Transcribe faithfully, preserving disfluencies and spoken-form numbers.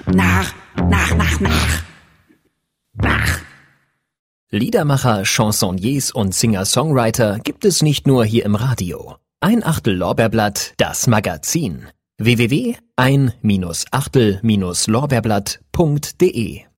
nach, nach, nach, nach, nach. Liedermacher, Chansonniers und Singer-Songwriter gibt es nicht nur hier im Radio. Ein Achtel Lorbeerblatt, das Magazin. w w w punkt ein Achtel Lorbeerblatt punkt de